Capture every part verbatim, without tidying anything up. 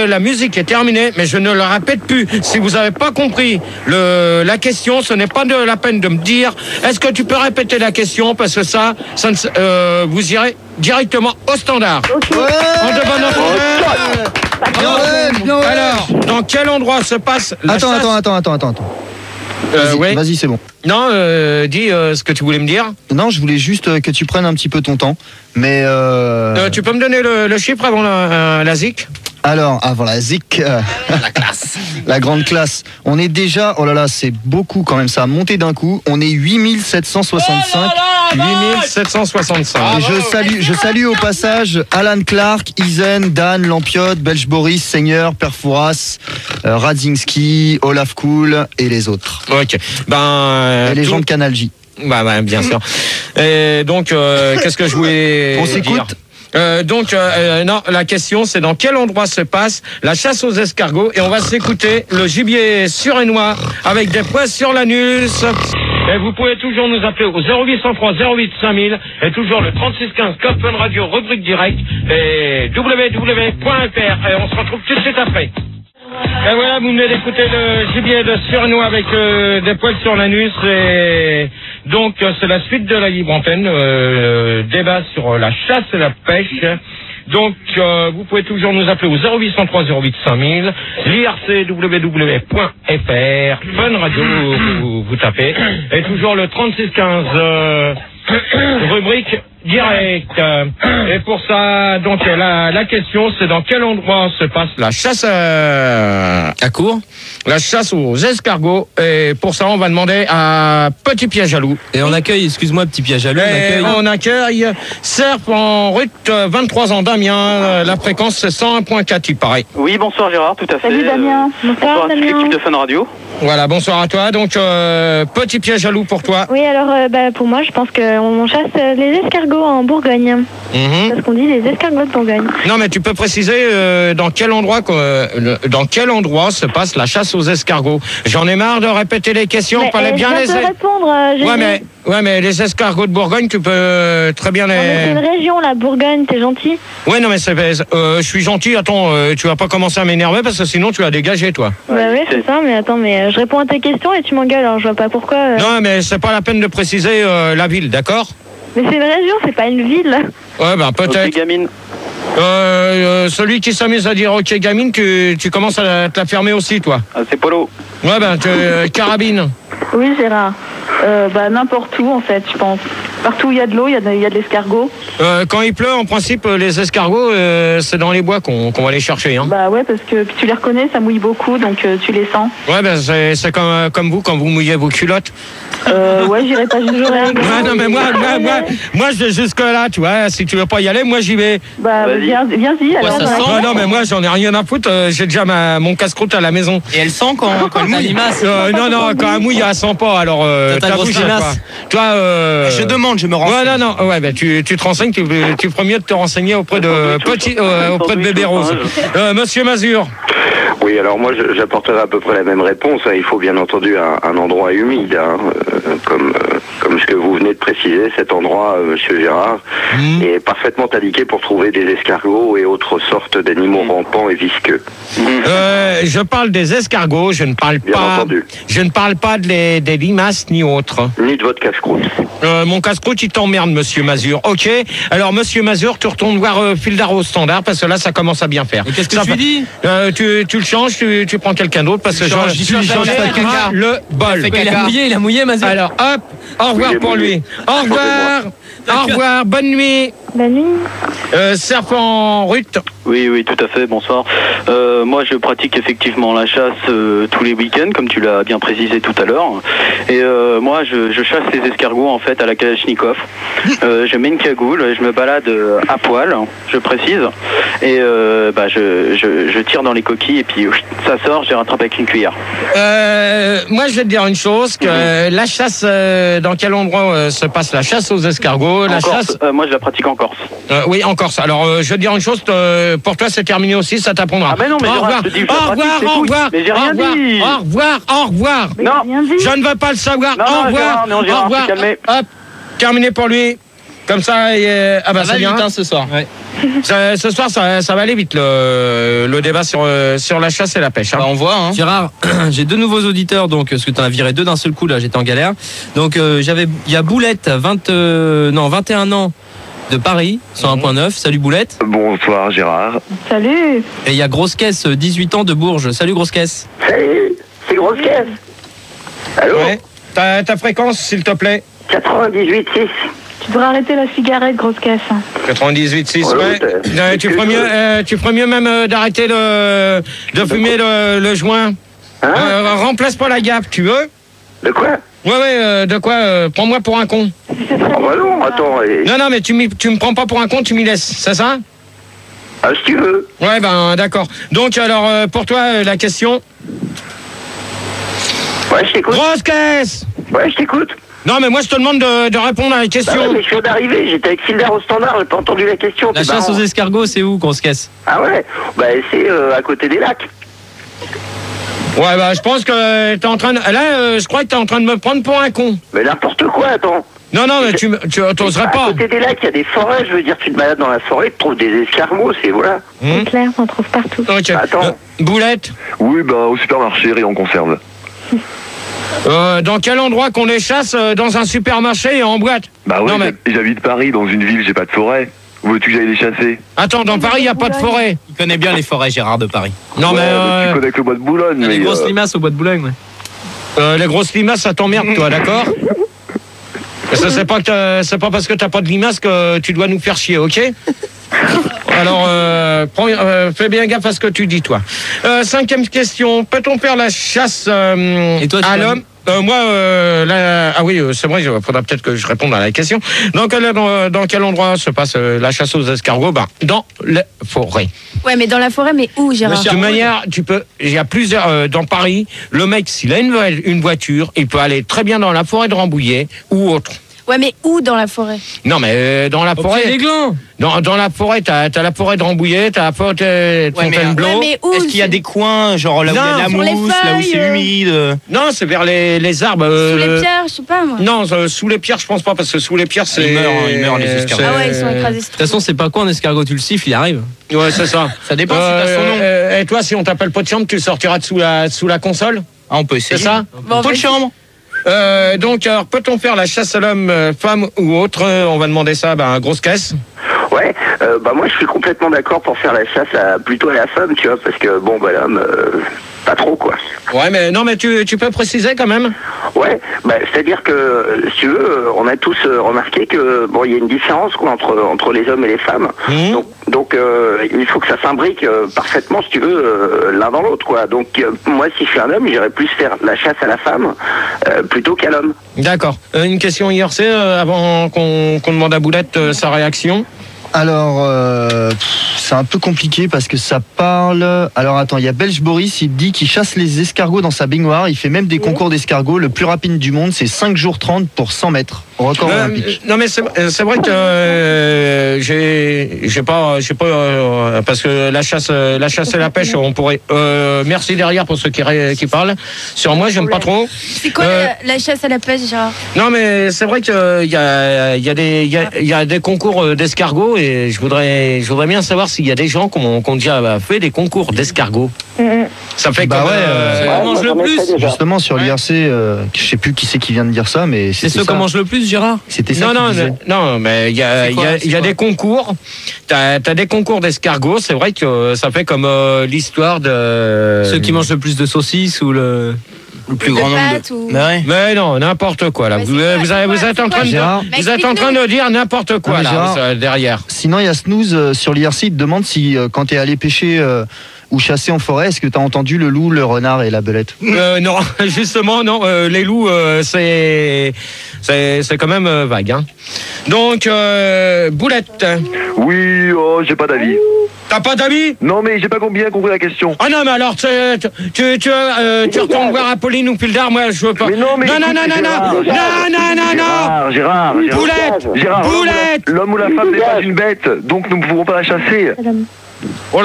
la musique est terminée, mais je ne le répète plus. Si vous n'avez pas compris le, la question, ce n'est pas de la peine de me dire est-ce que tu peux répéter la question, parce que ça, ça ne, euh, vous irez directement au standard. Okay. Ouais. En de bon entendeur. Ouais. Alors, dans quel endroit se passe la Attends, chasse... attends, attends, attends, attends, attends. Euh, Vas-y, ouais. vas-y, c'est bon. Non, euh, dis euh, ce que tu voulais me dire. Non, je voulais juste euh, que tu prennes un petit peu ton temps. Mais. Euh... Euh, tu peux me donner le, le chiffre avant la, euh, la Z I C? Alors, avant la Z I C. Euh... La classe. La grande classe. On est déjà. Oh là là, c'est beaucoup quand même. Ça a monté d'un coup. On est huit mille sept cent soixante-cinq. huit mille sept cent soixante-cinq. Et je salue, je salue au passage Alan Clark, Isen, Dan, Lampiot, Belge Boris, Seigneur, Perfouras, euh, Radzinski, Olaf Cool et les autres. Ok. Ben. Euh, et les tout... gens de Canal J. Bah, bah bien sûr. Et donc, euh, qu'est-ce que je voulais On dire s'écoute. Euh, donc, euh, non, la question, c'est dans quel endroit se passe la chasse aux escargots. Et on va s'écouter le gibier surénois avec des poils sur l'anus. Et vous pouvez toujours nous appeler au zéro huit cent trois zéro huit cinq mille et toujours le trente-six quinze Code Fun Radio, rubrique direct et w w w point f r. Et on se retrouve tout de suite après. Et voilà, vous venez d'écouter le gibier de Surénois avec euh, des poils sur l'anus. Et donc, euh, c'est la suite de la libre antenne. Euh, débat sur la chasse et la pêche. Donc, euh, vous pouvez toujours nous appeler au zéro huit cent trois zéro huit cinq mille, l'I R C w w w point f r, Fun Radio, vous, vous tapez. Et toujours le trente-six quinze, euh, rubrique direct. Et pour ça, donc la, la question, c'est dans quel endroit se passe la chasse à, à court, la chasse aux escargots. Et pour ça, on va demander à Petit Pied Jaloux. Et on accueille, excuse-moi, Petit Pied Jaloux, on accueille... on accueille Serp en route, vingt-trois ans, Damien. La fréquence, c'est cent un virgule quatre, il paraît. Oui, bonsoir Gérard, tout à fait. Salut Damien. Euh, bonsoir à toute Damien. l'équipe de Fun Radio. Voilà, bonsoir à toi. Donc, euh, Petit Pied Jaloux pour toi. Oui, alors euh, bah, pour moi, je pense qu'on chasse euh, les escargots en Bourgogne. Mm-hmm. Parce qu'on dit les escargots de Bourgogne. Non, mais tu peux préciser euh, dans quel endroit euh, le, dans quel endroit se passe la chasse aux escargots. J'en ai marre de répéter les questions. Mais, Fallait euh, bien je les. viens de répondre. Euh, j'ai Ouais, dit- mais ouais, mais les escargots de Bourgogne, tu peux euh, très bien Non, mais c'est les. une région, la Bourgogne, t'es gentil. Ouais, non, mais c'est, euh, je suis gentil. Attends, euh, tu vas pas commencer à m'énerver parce que sinon tu vas dégager, toi. Bah oui, c'est ça, mais attends, mais euh, je réponds à tes questions et tu m'engueules, alors je vois pas pourquoi. euh. Non, mais c'est pas la peine de préciser euh, la ville, d'accord? Mais c'est une région, c'est pas une ville. Ouais, ben peut-être. Ok, gamine. Euh, euh, celui qui s'amuse à dire ok gamine, tu, tu commences à te la fermer aussi, toi. Ah, c'est Polo. Ouais, ben tu, euh, carabine. Oui, Gérard. Euh, bah, n'importe où, en fait, je pense. Partout où il y a de l'eau, il y a de, il y a de l'escargot. Euh, quand il pleut, en principe, les escargots, euh, c'est dans les bois qu'on qu'on va les chercher. Hein. Bah ouais, parce que puis tu les reconnais, ça mouille beaucoup, donc euh, tu les sens. Ouais, ben c'est c'est comme, euh, comme vous quand vous mouillez vos culottes. Euh, ouais, j'irai pas jusque là. Ouais, non, mais moi, moi, moi, moi je vais jusque là, tu vois. Si tu veux pas y aller, moi j'y vais. Bah Vas-y. viens, viens-y, alors. ça bah, sent Ouais, non, mais moi j'en ai rien à foutre. euh, J'ai déjà ma, mon casse-croûte à la maison. Et elle sent quand, quand elle mouille. Euh, non, non, quand un mouille, elle sent pas. Alors, euh, T'as ta t'avoues, grosse je sais limace. pas. Toi, euh, Je demande, je me renseigne. Ouais, non, non, ouais, bah, tu, tu te renseignes, tu, tu ferais mieux de te renseigner auprès de petit, euh, auprès de bébé Rose. Euh, Monsieur Mazur. Oui, alors moi je- j'apporterai à peu près la même réponse. hein. Il faut bien entendu un, un endroit humide, hein, euh, comme euh, comme ce que vous venez de préciser. Cet endroit, euh, Monsieur Gérard, Mmh. est parfaitement indiqué pour trouver des escargots et autres sortes d'animaux rampants et visqueux. Euh, je parle des escargots, je ne parle Bien pas, entendu. je ne parle pas de les- des limaces ni autres. Ni de votre casse-croûte. Euh, mon casse-croûte, il t'emmerde, Monsieur Mazur. Ok. Alors, Monsieur Mazur, tu retournes voir euh, Fildar au standard parce que là, ça commence à bien faire. Et qu'est-ce que Ça tu va- dis euh, tu, tu le changes, tu, tu prends quelqu'un d'autre parce que Tu je, changes, je, tu changes je- pas de caca. le bol. Il a mouillé, il a mouillé, Mazur. Alors, hop, au revoir Oui, pour oui. lui. Au revoir. Au revoir, bonne nuit. La nuit. Euh, serpent rut. Oui, oui, tout à fait, bonsoir. Euh, moi, je pratique effectivement la chasse euh, tous les week-ends, comme tu l'as bien précisé tout à l'heure. Et euh, moi, je, je chasse les escargots, en fait, à la Kalachnikov. Euh, je mets une cagoule, je me balade euh, à poil, je précise. Et euh, bah, je, je, je tire dans les coquilles, et puis ouf, ça sort, je les rattrape avec une cuillère. Euh, moi, je vais te dire une chose, que euh, la chasse, euh, dans quel endroit euh, se passe la chasse aux escargots? La En Corse, chasse, euh, moi, je la pratique en Corse. euh, oui, en Corse. Alors, euh, je vais te dire une chose, euh, pour toi, c'est terminé aussi, ça t'apprendra. Ah, mais non, mais au Gérard, revoir, je te dis que je au la revoir, pratique, c'est au tout. revoir, Mais j'ai au rien revoir, dit. au revoir, au revoir. Non. Rien dit. Je ne veux pas le savoir. Non, au non, revoir, Gérard, non, au Gérard, revoir. c'est calmé. Hop, terminé pour lui. Comme ça, et, ah bah Ça va c'est vite bien. hein, ce soir. Ouais. Ça- ce soir, ça, ça va aller vite le, le débat sur, euh, sur la chasse et la pêche. Hein. Bah, on voit. Hein. Gérard, j'ai deux nouveaux auditeurs, donc parce que tu en as viré deux d'un seul coup là, j'étais en galère. Donc euh, j'avais, il y a Boulette, vingt, euh, non vingt et un ans de Paris, cent un virgule neuf. Salut Boulette. Bonsoir Gérard. Salut. Et il y a Grosse Caisse, dix-huit ans de Bourges. Salut Grosse Caisse. Salut, c'est Grosse Caisse. Allô Ouais. Ta, ta fréquence, s'il te plaît. quatre-vingt-dix-huit six. Tu devrais arrêter la cigarette, grosse caisse. quatre-vingt-dix-huit six, Ouais, ouais. t'as- Euh, tu, ferais mieux, euh, tu ferais mieux même euh, d'arrêter le, de fumer le, le joint. Hein Euh, remplace pas la gaffe, tu veux? De quoi? Ouais, ouais, euh, de quoi euh, prends-moi pour un con. C'est très Oh bah non, bien. attends. et- Non, non, mais tu, m'y- tu me prends pas pour un con, tu m'y laisses, c'est ça? Ah, si tu veux. Ouais, ben d'accord. Donc, alors, euh, pour toi, euh, la question. Ouais, je t'écoute. Grosse caisse! Ouais, je t'écoute. Non, mais moi, je te demande de, de répondre à la Bah question. ouais, mais je viens d'arriver, j'étais avec Silver au standard, j'ai pas entendu la question. La c'est chasse marrant. aux escargots, c'est où Grosse Caisse? Ah ouais? Bah c'est euh, à côté des lacs. Ouais, bah, je pense que t'es en train de. Là, euh, je crois que t'es en train de me prendre pour un con. Mais n'importe quoi, attends. Non, non, mais tu, me- tu t'oserais À pas. côté des lacs, il y a des forêts, je veux dire, tu te balades dans la forêt, tu trouves des escargots, c'est voilà. Hmm. C'est clair, on trouve partout. Ok. Attends. Euh, Boulette, Oui, bah au supermarché, rayon conserve. euh, dans quel endroit qu'on les chasse euh, dans un supermarché et en boîte? Bah ouais, Non, mais- j'habite Paris, dans une ville, j'ai pas de forêt. Où veux-tu que j'aille les chasser? Attends, dans Paris, il n'y a pas de forêt. Il connaît bien les forêts, Gérard de Paris. Non, mais euh, Tu connais que le bois de Boulogne, Il y a mais... des grosses euh, limaces au bois de Boulogne. Ouais. euh, les grosses limaces, ça t'emmerde, toi, d'accord? Parce que c'est pas, que t'as- c'est pas parce que t'as pas de limaces que tu dois nous faire chier, ok? Alors, euh, prends- euh, fais bien gaffe à ce que tu dis, toi. Euh, cinquième question. Peut-on faire la chasse euh, Et toi, tu à vas- l'homme? Euh, moi, euh, là, ah oui, euh, c'est vrai, il faudra peut-être que je réponde à la question. Dans quel, dans, dans quel endroit se passe euh, la chasse aux escargots? Ben, dans les forêts. Ouais, mais dans la forêt, mais où, Gérard? De toute manière, tu peux. Il y a plusieurs euh, dans Paris. Le mec, s'il a une, vo- une voiture, il peut aller très bien dans la forêt de Rambouillet ou autre. Ouais, mais où dans la forêt? Non, mais euh, dans la Au pied forêt. des glands. Dans, dans la forêt, t'as as la forêt de Rambouillet, t'as la forêt de Ouais, mais, Fontainebleau. Ouais, mais où? Est-ce qu'il y a des coins, genre là où il y a de la sur les mousse, là où feuilles, c'est euh. humide euh. Non, c'est vers les, les arbres. Sous euh, les pierres, je sais pas, moi. Non, euh, sous les pierres, je pense pas, parce que sous les pierres, c'est. Ils meurent, hein, ils meurent, les escargots. c'est- Ah ouais, ils sont écrasés. De toute façon, c'est pas quoi un escargot, tu le siffles, il arrive. Ouais, c'est ça. Ça dépend si t'as son nom. euh, et toi, si on t'appelle pot de chambre, tu sortiras de sous la, sous la console? Ah, on peut C'est essayer. ça? Bon, Pot de vas-y. chambre. Euh, donc, alors, peut-on faire la chasse à l'homme, euh, femme ou autre? Euh, On va demander ça ben, à grosse caisse. Ouais, euh, bah moi je suis complètement d'accord pour faire la chasse à, plutôt à la femme, tu vois, parce que bon, bah l'homme, euh, pas trop quoi. Ouais, mais non, mais tu, tu peux préciser quand même? Ouais, bah c'est-à-dire que, euh, si tu veux, euh, on a tous euh, remarqué que bon, il y a une différence quoi entre entre les hommes et les femmes. Mhm. Donc, donc euh, il faut que ça s'imbrique euh, parfaitement, si tu veux, euh, l'un dans l'autre quoi. Donc euh, moi, si je suis un homme, j'irais plus faire la chasse à la femme euh, plutôt qu'à l'homme. D'accord. Euh, une question I R C euh, avant qu'on qu'on demande à Boulette euh, sa réaction. Alors, euh, pff, c'est un peu compliqué parce que ça parle. Alors, attends, il y a Belge Boris, il dit qu'il chasse les escargots dans sa baignoire. Il fait même des concours d'escargots. Le plus rapide du monde, c'est cinq jours trente pour cent mètres. Record Euh, olympique. non, mais c'est euh, c'est vrai que euh, j'ai j'ai pas j'ai pas euh, parce que la chasse euh, la chasse et la pêche, on pourrait. Euh, merci derrière pour ceux qui ré- qui parlent. Sur moi, j'aime pas trop. C'est quoi Euh, la, la chasse à la pêche, Gérard? Non, mais c'est vrai que il y a il y a des il y a, il y a des concours euh, d'escargots et je voudrais je voudrais bien savoir s'il y a des gens qui ont, qui ont déjà fait des concours d'escargots. Mhm. Ça fait Bah comme, ouais, euh, C'est Ouais, qu'on mange moi, le j'en ai plus. fait déjà. Justement, sur l'I R C, euh, je sais plus qui c'est qui vient de dire ça, mais C'est c'était ceux ça. qu'on mange le plus, Gérard. C'était ça Non, qu'il non, disait. non, mais il y a, C'est il quoi, y a, c'est il y a quoi des concours. T'as as des concours d'escargots. C'est vrai que ça fait comme euh, l'histoire de. Ceux qui mangent le plus de saucisses ou le. Le plus De grand nombre pâtes de. ou- Bah ouais. Mais non, n'importe quoi là. Mais Vous, c'est quoi, vous, c'est avez- quoi, vous êtes c'est en quoi, train de, Gérard Mais vous êtes en train de dire n'importe quoi Non, mais là Gérard- euh, derrière. Sinon, il y a Snooze euh, sur l'I R C, il te demande si, euh, quand tu es allé pêcher euh, ou chasser en forêt, est-ce que tu as entendu le loup, le renard et la belette? Euh, non, justement, non. euh, les loups, euh, c'est c'est c'est quand même euh, vague. Hein. Donc, euh, Boulette, Oui, oh, j'ai pas d'avis. t'as pas d'amis? Non, mais j'ai pas bien compris la question. Ah non, mais alors tu tu tu, tu, euh, tu retournes voir Apolline ou Pildar, moi je veux pas. Mais non, mais non, non, écoute, non, non, Gérard, non, Gérard, non, non, non, non. Gérard, Gérard, Gérard. Boulette, Gérard, l'homme ou la- Boulette. l'homme ou la femme n'est pas une bête, donc nous ne pouvons pas la chasser. Oh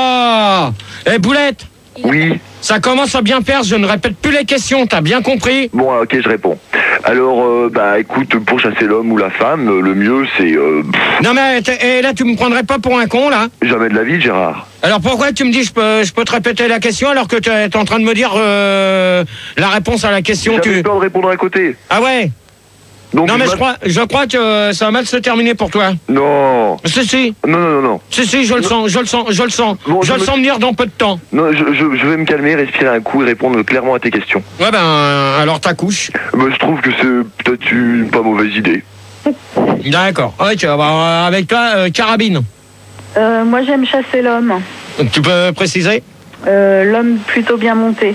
là! Eh Boulette, Oui. ça commence à bien faire, je ne répète plus les questions, t'as bien compris? Bon, ok, je réponds. Alors, euh, bah écoute, pour chasser l'homme ou la femme, euh, le mieux c'est... Euh, non mais et là tu me prendrais pas pour un con là? Jamais de la vie, Gérard. Alors pourquoi tu me dis je peux, je peux te répéter la question alors que tu es en train de me dire euh, la réponse à la question? J'avais tu... le temps de répondre à côté. Ah ouais? Donc, non mais je crois, je crois que ça va mal se terminer pour toi. Non. Si si. Non non non non. Si si, je le sens, je le sens, je le sens. Bon, je, je le me... sens venir dans peu de temps. Non, je, je, je vais me calmer, respirer un coup et répondre clairement à tes questions. Ouais ben alors t'accouches. Bah, je trouve que c'est peut-être une pas mauvaise idée. D'accord. Ok, bah, avec toi, euh, carabine. Euh, moi, j'aime chasser l'homme. Tu peux préciser? Euh, l'homme plutôt bien monté.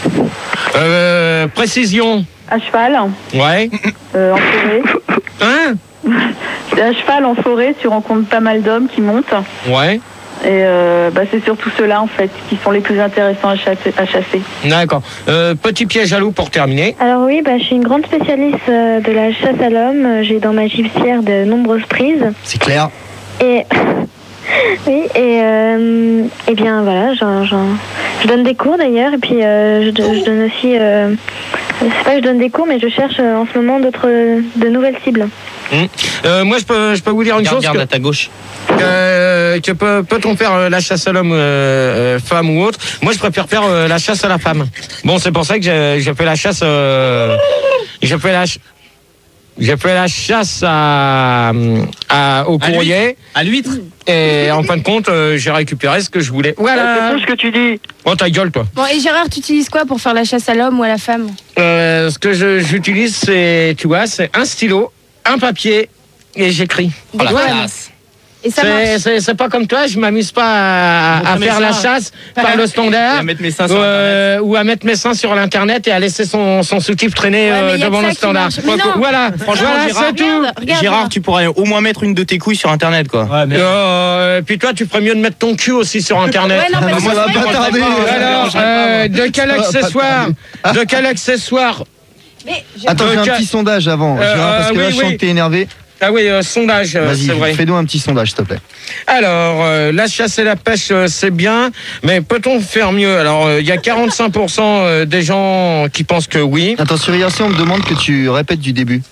Euh, précision. À cheval. Ouais. Euh, en forêt. Hein? À cheval en forêt, tu rencontres pas mal d'hommes qui montent. Ouais. Et euh, bah, c'est surtout ceux-là en fait qui sont les plus intéressants à chasser. À chasser. D'accord. Euh, petit piège à loup pour terminer. Alors oui, bah, je suis une grande spécialiste euh, de la chasse à l'homme. J'ai dans ma gibecière de nombreuses prises. C'est clair. Et oui, et euh, et bien voilà, j'en, j'en, je donne des cours d'ailleurs, et puis euh, je, je donne aussi, euh, c'est pas que je donne des cours, mais je cherche euh, en ce moment d'autres, de nouvelles cibles. Mmh. Euh, moi, je peux, je peux vous dire une Regarde, chose. regarde que, à ta gauche. Que, que peut, peut-on faire euh, la chasse à l'homme, euh, euh, femme ou autre? Moi, je préfère faire euh, la chasse à la femme. Bon, c'est pour ça que j'ai, j'ai fait la chasse. Euh, j'ai fait la. J'ai fait la chasse à, à, au courrier. À l'huître. Et en fin de compte, euh, j'ai récupéré ce que je voulais. Voilà. C'est tout ce que tu dis. Oh, ta gueule, toi. Bon, et Gérard, tu utilises quoi pour faire la chasse à l'homme ou à la femme? Euh, ce que je, j'utilise, c'est, tu vois, c'est un stylo, un papier et j'écris. Des Voilà. poèmes. Et ça C'est, marche. c'est, c'est pas comme toi, je m'amuse pas à, à Montrer faire mes la seins. chasse Pas par la- le Et standard. à mettre mes seins sur Euh, ou à mettre mes seins sur l'internet et à laisser son, son soutif traîner Ouais, euh, mais y a devant que ça le qui standard. marche. Mais non. Voilà, Franchement, voilà, Gérard, c'est tout. Regarde, regarde, Gérard, tu pourrais au moins mettre une de tes couilles sur internet quoi. Ouais, mais Euh, et puis toi, tu ferais mieux de mettre ton cul aussi sur internet. Ouais, non, mais Ah, c'est ça va vrai. pas tarder. Alors, euh, de quel Ça va pas accessoire, tarder. de quel accessoire Mais je- Attends, j'ai Donc, un petit sondage avant, euh, Gérard, parce que oui, là, je sens oui. que t'es énervé. Ah oui, euh, sondage, euh, Vas-y, c'est vrai. fais-nous un petit sondage, s'il te plaît. Alors, euh, la chasse et la pêche, euh, c'est bien, mais peut-on faire mieux? Alors, euh, il y a quarante-cinq pour cent euh, des gens qui pensent que oui. Attends, sur I R C, on me demande que tu répètes du début.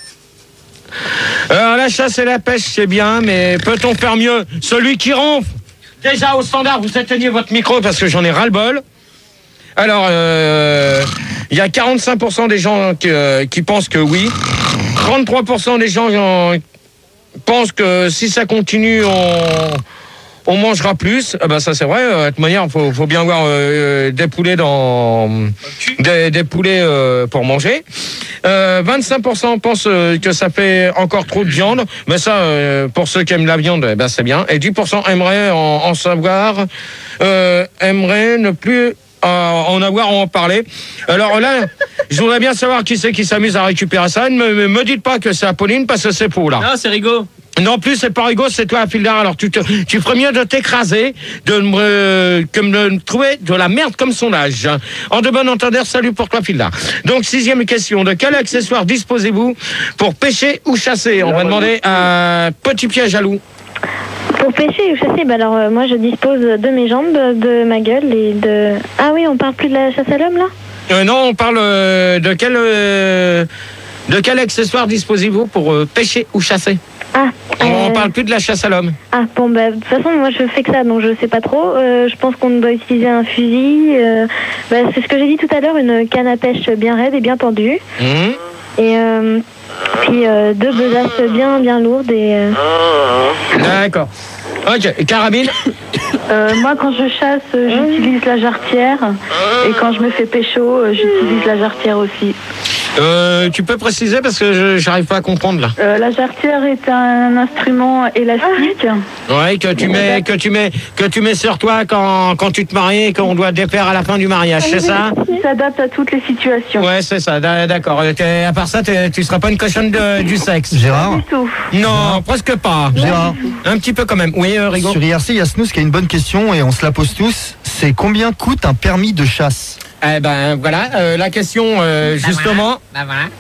Alors, la chasse et la pêche, c'est bien, mais peut-on faire mieux? Celui qui ronfle, déjà au standard, vous éteignez votre micro parce que j'en ai ras-le-bol. Alors, euh, il y a quarante-cinq pour cent des gens qui, euh, qui pensent que oui. trente-trois pour cent des gens euh, pensent que si ça continue, on, on mangera plus. Ah ben ça c'est vrai. euh, De toute manière, faut, faut bien avoir euh, des poulets dans des, des poulets euh, pour manger. Euh, vingt-cinq pour cent pensent euh, que ça fait encore trop de viande, mais ça, euh, pour ceux qui aiment la viande, eh ben c'est bien. Et dix pour cent aimeraient en, en savoir, euh, aimeraient ne plus euh, en avoir à en parler. Alors là, je voudrais bien savoir qui c'est qui s'amuse à récupérer ça. Ne me, me dites pas que c'est Apolline parce que c'est faux là. non, c'est Rigaud. Non plus, c'est pas rigolo, c'est toi, Fildar. Alors tu, te, tu ferais mieux de t'écraser, de me, que de me trouver de la merde comme son âge. En de bon entendeur, salut pour toi, Fildar. Donc sixième question, de quel accessoire disposez-vous pour pêcher ou chasser? On va demander un petit piège à loup. Pour pêcher ou chasser, bah alors euh, moi je dispose de mes jambes, de ma gueule et de... Ah oui, on parle plus de la chasse à l'homme là? Euh, non, on parle euh, de quel euh, de quel accessoire disposez-vous pour euh, pêcher ou chasser? Ah, On euh, parle plus de la chasse à l'homme. ah bon bah de toute façon moi je fais que ça donc je sais pas trop. Euh, je pense qu'on doit utiliser un fusil. Euh, bah, c'est ce que j'ai dit tout à l'heure, une canne à pêche bien raide et bien tendue. Mmh. Et euh, puis euh, deux besaces bien bien lourdes et... euh, D'accord. Ok, carabine. Euh, moi, quand je chasse, euh, j'utilise la jarretière. Et quand je me fais pécho, euh, j'utilise la jarretière aussi. Euh, tu peux préciser parce que je j'arrive pas à comprendre là. Euh, la jarretière est un instrument élastique. Ouais, que tu mets, que tu mets, que tu mets sur toi quand, quand tu te maries et qu'on doit défaire à la fin du mariage, c'est ça? qui s'adapte à toutes les situations. Ouais, c'est ça, d'a- d'accord. T'es- À part ça, t'es- tu seras pas une cochonne de- du sexe. Gérard, Du tout. Non, presque pas. Gérard, Un petit peu quand même. Oui, euh, Rigaud. sur I R C, il y a Snooze qui a une bonne question et on se la pose tous. C'est combien coûte un permis de chasse? Eh ben voilà, euh, la question euh, justement. Bah voilà.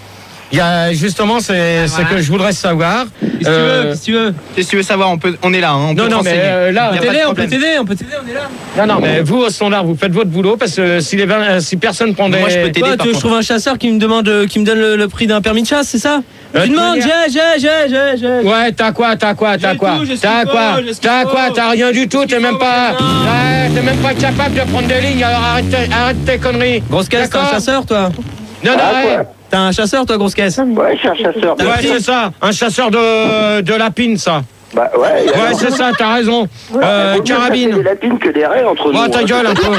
Il y a justement, c'est ce que je voudrais savoir. Qu'est-ce que tu veux Qu'est-ce que tu veux Qu'est-ce que tu veux savoir, on, peut, on est là, hein, on Non, peut non, mais renseigner. euh, là, On y a peut pas de t'aider, on peut problème. t'aider, on peut t'aider, on est là. Non, non, mais vous au standard, vous faites votre boulot parce que si les vingt- si personne prend des. Moi, je peux t'aider. Toi, par tu veux que je contre. trouve un chasseur qui me demande, euh, qui me donne le, le prix d'un permis de chasse, c'est ça Euh, Tu de demandes, manière- j'ai, j'ai, j'ai, j'ai, j'ai. Ouais, t'as quoi, t'as quoi, t'as J'ai quoi, tout, j'ai ce t'as qu'il quoi, faut, j'ai ce qu'il t'as faut. quoi, t'as rien du tout, J'ai ce t'es qu'il même faut, pas, maintenant. ouais, t'es même pas capable de prendre des lignes, alors arrête, tes- arrête tes conneries. Grosse caisse, t'as un D'accord. chasseur, toi Non, non, Ah, ouais, quoi T'as un chasseur, toi, grosse caisse Ouais, je suis un chasseur. T'as ouais, pris c'est ça, un chasseur de, de lapine, ça. Bah ouais. Ouais, c'est ça, t'as raison. Euh, carabine. Des lapines que des raies entre nous. Oh, ta hein. gueule un peu.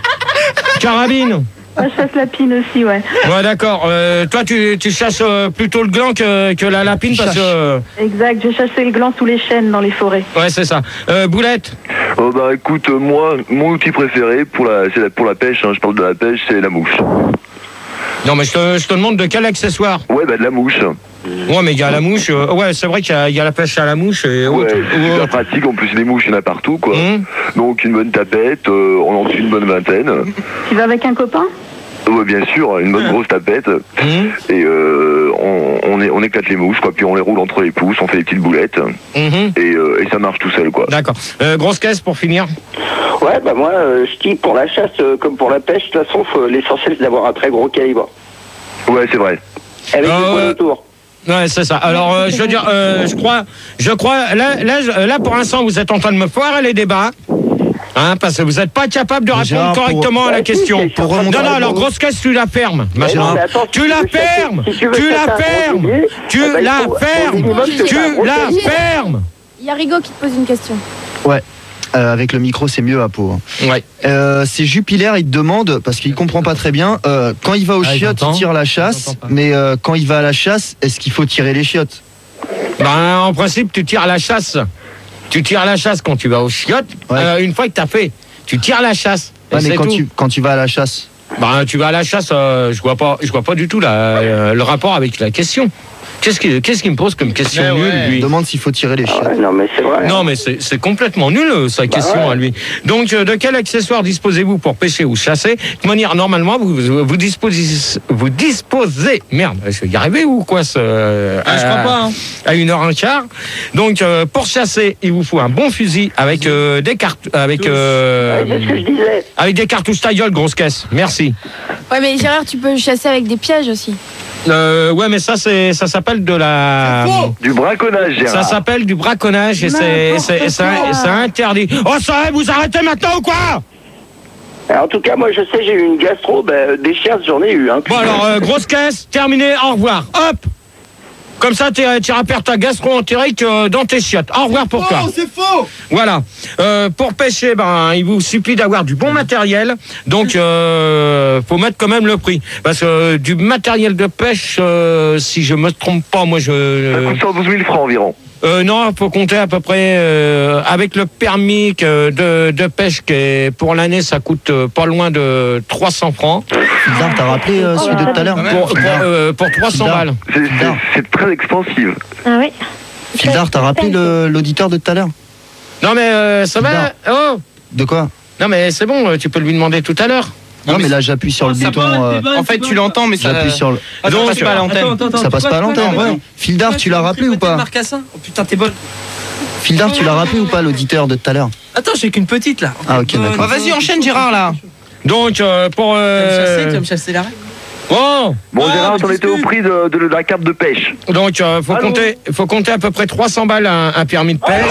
Carabine. Moi, je chasse la pine aussi, ouais. Ouais, d'accord. Euh, toi, tu, tu chasses euh, plutôt le gland que, que la lapine parce que. euh, Exact, je chassais le gland sous les chênes dans les forêts. Ouais, c'est ça. Euh, Boulette. Oh bah écoute, euh, moi, mon outil préféré pour la, c'est la- pour la pêche, hein, je parle de la pêche, c'est la mouche. Non, mais je te, je te demande de quel accessoire. Ouais, bah de la mouche. Ouais, mais il y a la mouche. euh, ouais, c'est vrai qu'il y, a- il y a la pêche à la mouche et Ouais, autre. c'est ou super autre. pratique, en plus les mouches, il y en a partout, quoi. Hum. Donc une bonne tapette, euh, on en tue une bonne vingtaine. Tu vas avec un copain? Ouais, bien sûr, une bonne grosse tapette. Hum. Et euh, on, on, est, on éclate les mouches, quoi, puis on les roule entre les pouces, on fait des petites boulettes. Mhm. Et, euh, et ça marche tout seul, quoi. D'accord. Euh, grosse caisse pour finir. Ouais, bah moi, euh, je dis pour la chasse euh, comme pour la pêche, de toute façon, faut- l'essentiel c'est d'avoir un très gros calibre. Ouais, c'est vrai. Avec Euh, des points autour. Ouais, c'est ça. Alors, euh, je veux dire, euh, je crois, je crois, là, là, je- là, pour l'instant, vous êtes en train de me foirer les débats. Hein, parce que vous n'êtes pas capable de répondre Gérard, pour- correctement à la Ouais, si, question. c'est- pour non, remonter non, à la alors bourse. grosse caisse, tu la fermes. Mais Machin. non, mais attends, tu si la tu veux chasser- fermes. si tu veux Tu chasser la un gros fermes. gibier, Tu eh ben, il la faut- au fermes. minimum, c'est Tu un gros la gibier. fermes. Il y a Rigaud qui te pose une question. Ouais. Euh, avec le micro, c'est mieux à peau. hein. Ouais. Euh, c'est Jupiler, il te demande, parce qu'il comprend pas très bien, euh, quand il va aux Ah, il chiottes, entend. il tire la Il chasse, entend pas. mais euh, quand il va à la chasse, est-ce qu'il faut tirer les chiottes? Ben, en principe, tu tires à la chasse. Tu tires à la chasse quand tu vas aux chiottes. Ouais. Euh, une fois que t'as fait, tu tires à la chasse. Et Ouais, mais c'est quand tout. tu, quand tu vas à la chasse. Ben, tu vas à la chasse, euh, je vois pas, je vois pas du tout la, euh, le rapport avec la question. Qu'est-ce qui, qu'est-ce qui me pose comme question Mais nulle, ouais. Il lui? demande s'il faut tirer les chiottes. Ouais, non, mais c'est vrai. Non, mais c'est c'est complètement nul, euh, sa question ouais. à lui. Donc, euh, de quel accessoire disposez-vous pour pêcher ou chasser? De manière, normalement, vous, vous, vous disposez, vous disposez, merde, je vais y arriver ou quoi, ce, Ah, je crois pas, hein. à une heure un quart. Donc, euh, pour chasser, il vous faut un bon fusil avec euh, des cartes, avec, euh, Ouais, c'est ce que je disais. avec des cartouches ta gueule, grosse caisse. Merci. Ouais, mais Gérard, tu peux chasser avec des pièges aussi. Euh, ouais, mais ça, c'est, ça s'appelle de la. Du braconnage, Ça Gérard. s'appelle du braconnage et c'est, c'est, c'est, c'est interdit. Oh, ça, vous arrêtez maintenant ou quoi? Alors, en tout cas, moi, je sais, j'ai eu une gastro, ben, des chasses, j'en ai eu. Hein. Bon, alors, euh, grosse caisse, terminé, au revoir. Hop! Comme ça, tu iras perdre ta gastro-entérique euh, dans tes chiottes. Au revoir pour toi. c'est faux. Voilà. Euh, pour pêcher, ben, il vous suffit d'avoir du bon matériel. Donc, euh, faut mettre quand même le prix. Parce que euh, du matériel de pêche, euh, si je me trompe pas, moi, Ça je... coûte cent douze mille francs environ. Euh, non, faut compter à peu près euh, avec le permis que de, de pêche qui est, pour l'année, ça coûte euh, pas loin de trois cents francs Fildar, t'as rappelé euh, celui de tout à l'heure? pour, pour, euh, pour trois cents Fildar. balles. C'est- C'est c'est très expansif. Ah oui. Fildar, t'as rappelé le- l'auditeur de tout à l'heure? Non mais euh, ça va. Fildar. Oh, De quoi? non mais c'est bon, euh, tu peux lui demander tout à l'heure. Non, mais là, j'appuie sur le Ça bouton. va, euh, t'es bonne, En fait, t'es tu bonne. l'entends, mais ça. J'appuie sur le. Ah, ça passe pas à l'antenne. Attends, attends, attends, Ça passe tu pas à vois, l'antenne, tu vois, ouais. ouais. Fildar, tu l'as rappelé ou pas? Marcassin. Oh putain, t'es bonne. Fildar, tu l'as rappelé ou pas l'auditeur de tout à l'heure? Attends, j'ai qu'une petite là. Ah, ok, d'accord. Bah, vas-y, enchaîne, Gérard, là. Donc euh, pour. Tu vas me chasser, Euh... tu vas me chasser l'arrêt. Bon, Bon, Ah, Gérard, mais on était au discute. prix de, de, de la carte de pêche. donc euh, faut Allô compter, faut compter à peu près trois cents balles un, un permis de pêche.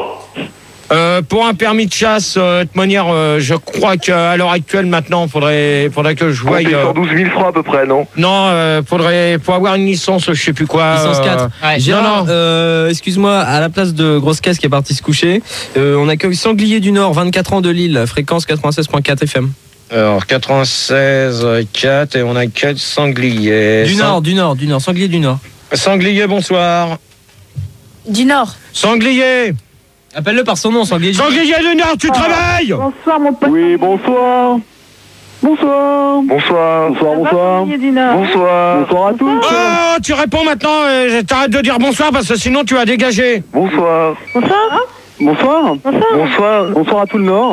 Euh, pour un permis de chasse, euh, de toute manière, euh, je crois qu'à l'heure actuelle, maintenant, faudrait, faudrait que je voie. Comptez euh, cent douze mille francs à peu près, non? non, euh, faudrait, faut avoir une licence, je sais plus quoi. Licence euh, quatre. Ouais. Gérard, non, non. euh, excuse-moi, à la place de Grosse Caisse qui est parti se coucher, euh, on accueille Sanglier du Nord, vingt-quatre ans de Lille, fréquence quatre-vingt-seize virgule quatre F M. Alors quatre-vingt-seize quatre et on accueille Sanglier. Du Sang- Nord, du Nord, du Nord, Sanglier du Nord. Sanglier, bonsoir. Du Nord. Sanglier. Appelle-le par son nom, Sanglier du Nord. Sanglier du Nord, tu te réveilles? Bonsoir, mon pote. Oui, bonsoir. Bonsoir. Bonsoir. Bonsoir, bonsoir. Sanglier du Nord. Bonsoir. Bonsoir à tous. Oh, tu réponds maintenant, euh, t'arrêtes de dire bonsoir parce que sinon tu vas dégager. Bonsoir. Bonsoir. Bonsoir. Bonsoir. Bonsoir. Bonsoir à tout le Nord.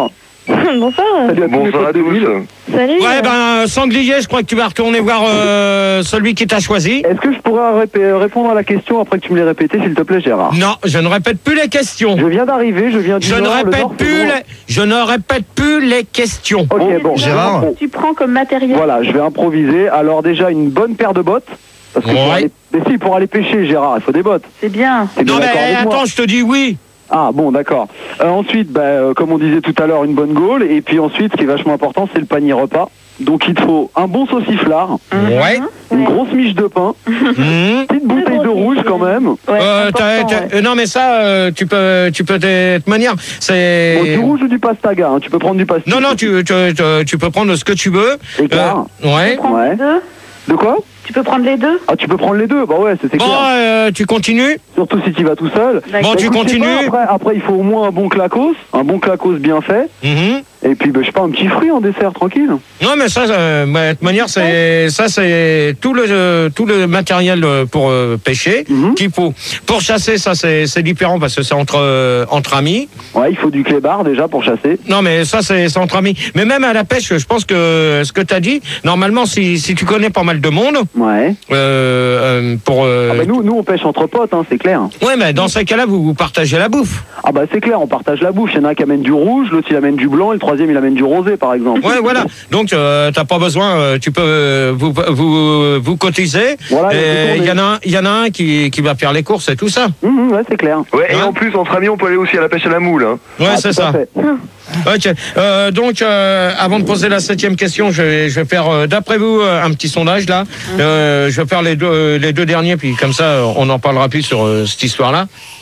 Bonsoir. Salut à Bonsoir à tous. Salut. Ouais, ben, Sanglier, je crois que tu vas retourner voir euh, celui qui t'a choisi. Est-ce que je pourrais rép- répondre à la question après que tu me l'aies répété, s'il te plaît, Gérard? Non, je ne répète plus les questions. Je viens d'arriver, je viens du Je ne Nord, le répète Nord, c'est plus loin. les, je ne répète plus les questions. Ok, bon. Gérard. Bon. Tu prends comme matériel. Voilà, je vais improviser. Alors déjà, une bonne paire de bottes. Parce que Ouais. pour aller... Mais si, pour aller pêcher, Gérard, il faut des bottes. C'est bien. T'es bien Non mais d'accord avec moi attends, je te dis oui. Ah bon, d'accord. Euh, ensuite, bah, euh, comme on disait tout à l'heure, une bonne gaule. Et puis ensuite, ce qui est vachement important, c'est le panier repas. Donc il te faut un bon sauciflard, Ouais. une grosse miche de pain, Mmh. petite bouteille de rouge quand même. Ouais, Euh, important, t'as- t'as- ouais. euh, non mais ça, euh, tu peux, tu peux de toute manière, Bon, c'est. du rouge ou du pastaga, hein, tu peux prendre du pastaga. Non non, tu, tu, tu, tu peux prendre ce que tu veux. Écart. Euh, ouais. Tu peux prendre Ouais. les deux. De quoi? Tu peux prendre les deux. Ah, tu peux prendre les deux, bah ouais, c'est c'est Bon, clair. euh, tu continues. Surtout si tu vas tout seul. Bon, Bah, tu écoute, je sais continues. pas, après, après, il faut au moins un bon clacos, un bon clacos bien fait. Mhm. Et puis, bah, je sais pas, un petit fruit en dessert, tranquille. Non mais ça, euh, bah, de toute manière, c'est ça, c'est tout le euh, tout le matériel euh, pour euh, pêcher Mhm. qu'il faut. Pour chasser, ça c'est c'est différent parce que c'est entre euh, entre amis. Ouais, il faut du clébard déjà pour chasser. Non mais ça c'est c'est entre amis. Mais même à la pêche, je pense que ce que tu as dit, normalement, si si tu connais pas mal de monde, Ouais. euh, euh, pour. euh, Ah bah nous, nous, on pêche entre potes, hein, c'est clair. Ouais, mais dans ces cas-là, vous, vous partagez la bouffe. Ah bah c'est clair, on partage la bouffe. Il y en a un qui amène du rouge, l'autre il amène du blanc, et le troisième il amène du rosé, par exemple. Ouais, voilà. Donc, euh, t'as pas besoin. euh, tu peux euh, vous vous vous cotiser. Voilà, il y a Et tout il y en a un, il y en a un qui qui va faire les courses et tout ça. Mhm, ouais, c'est clair. Ouais, et Hein en plus, entre amis, on peut aller aussi à la pêche à la moule. Hein. Ouais, Ah, c'est tout à ça. fait. Ok. Euh, donc, euh, avant de poser la septième question, je vais, je vais faire, euh, d'après vous, euh, un petit sondage là. Euh, je vais faire les deux, les deux derniers, puis comme ça, euh, on en parlera plus sur euh, cette histoire-là.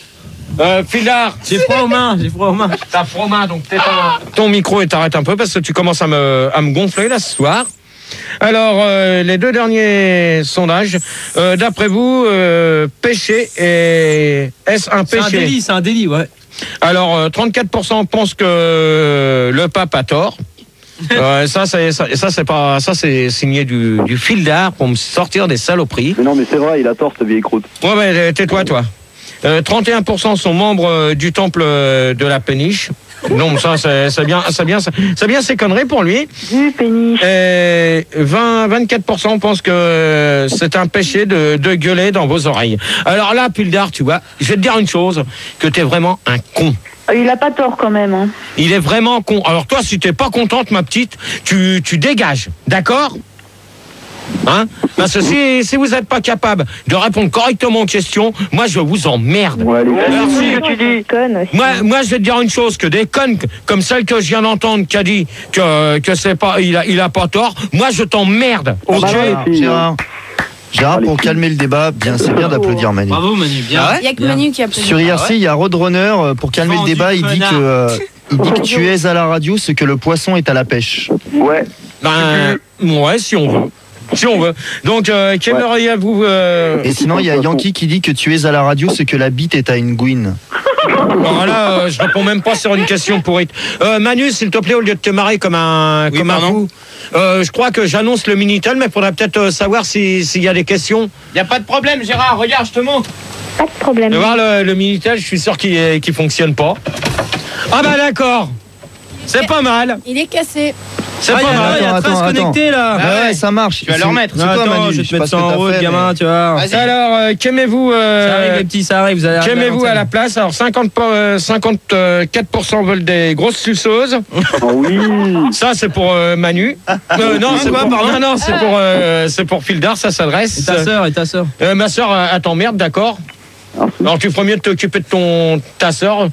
Euh, Philard, J'ai froid aux mains, j'ai froid aux mains. t'as froid aux mains, donc t'éteins ton micro et t'arrêtes un peu parce que tu commences à me, à me gonfler là ce soir. Alors, euh, les deux derniers sondages, euh, d'après vous, euh, péché et est-ce un C'est un péché? délit, c'est un délit, ouais. Alors, euh, trente-quatre pour cent pensent que le pape a tort. Euh, ça, c'est ça, ça, c'est pas ça, c'est signé du, du fil d'art pour me sortir des saloperies. Mais non, mais c'est vrai, il a tort, cette vieille croûte. Ouais, mais tais-toi, toi. Euh, trente et un pour cent sont membres euh, du temple euh, de la péniche. Donc ça, c'est c'est bien, c'est bien, c'est bien ces conneries pour lui. Du péniche. Et vingt, vingt-quatre pour cent pensent que c'est un péché de, de gueuler dans vos oreilles. Alors là, Pildar, tu vois, je vais te dire une chose, que t'es vraiment un con. Il a pas tort quand même. Hein. Il est vraiment con. Alors toi, si t'es pas contente, ma petite, tu, tu dégages, d'accord? Hein? Parce que si, si vous n'êtes pas capable de répondre correctement aux questions, moi je vous emmerde. Ouais, allez. Merci. que tu dis. Conne aussi. Moi, moi, je vais te dire une chose, que des connes comme celle que je viens d'entendre qui a dit que, que c'est pas, il a, il a pas tort, moi je t'emmerde. Ah Ok? bah ouais, les filles, Gérard, Gérard, pour calmer le débat, bien, c'est bien d'applaudir Manu. Bravo Manu, bien. Il n'y a que Manu qui a posé. Sur I R C, il y a Roadrunner, euh, pour calmer le Vendu débat, il dit connard. que, euh, il dit que tu es à la radio ce que le poisson est à la pêche. Ouais. Ben, ouais, si on veut. Si on veut. Donc, euh, qu'aimeriez-vous euh, Et sinon, il y a Yankee qui dit que tu es à la radio ce que la bite est à une gouine. bon, là, euh, je réponds même pas sur une question pourrite. Euh, Manu, s'il te plaît, au lieu de te marrer comme un, Oui, comme un pardon. fou, euh, je crois que j'annonce le Minitel, mais il faudrait peut-être euh, savoir si- s'il y a des questions. Y a pas de problème, Gérard, regarde, je te montre. Pas de problème. Tu vas voir le, le Minitel, je suis sûr qu'il est- qu'il fonctionne pas. Ah bah d'accord. C'est pas mal. Il est cassé. C'est Ah, pas y a- mal. y a Attends, trace attends. connectée là. Ah ouais, ça marche. Tu vas le remettre. C'est Non, toi, attends, Manu. je vais sais te mettre pas ce ça que en t'as route, fait, gamin, mais- tu vois. Alors, euh, qu'aimez-vous euh, Ça arrive les petits, ça arrive, vous allez arriver. Qu'aimez-vous à la place? Alors, cinquante, euh, cinquante-quatre pour cent veulent des grosses suceuses. Oh oui. Ça, c'est pour euh, Manu. Euh, non, c'est quoi, pour, pardon non, non, c'est pour, euh, c'est pour Fildar, ça Et s'adresse. ta sœur, et ta sœur. Euh, ma soeur, elle t'emmerde, d'accord? Alors, tu ferais mieux de t'occuper de ton, ta soeur.